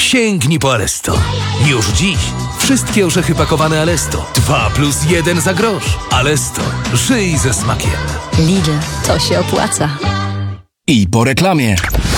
Sięgnij po Alesto. Już dziś wszystkie orzechy pakowane Alesto. 2+1 za grosz. Alesto. Żyj ze smakiem. Lidl, to się opłaca. I po reklamie.